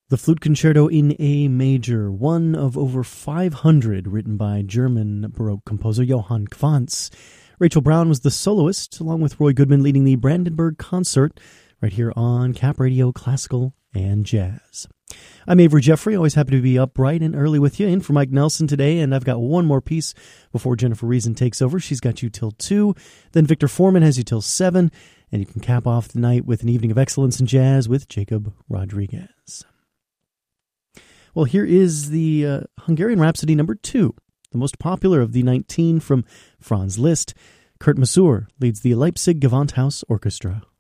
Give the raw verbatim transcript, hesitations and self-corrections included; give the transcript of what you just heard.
The Flute Concerto in A Major, one of over five hundred written by German Baroque composer Johann Quantz. Rachel Brown was the soloist, along with Roy Goodman leading the Brandenburg Concert, right here on Cap Radio Classical and Jazz. I'm Avery Jeffrey, always happy to be up bright and early with you, in for Mike Nelson today, and I've got one more piece before Jennifer Reason takes over. She's got you till two, then Victor Foreman has you till seven, and you can cap off the night with an evening of excellence in jazz with Jacob Rodriguez. Well, here is the uh, Hungarian Rhapsody number two, the most popular of the nineteen from Franz Liszt. Kurt Masur leads the Leipzig Gewandhaus Orchestra.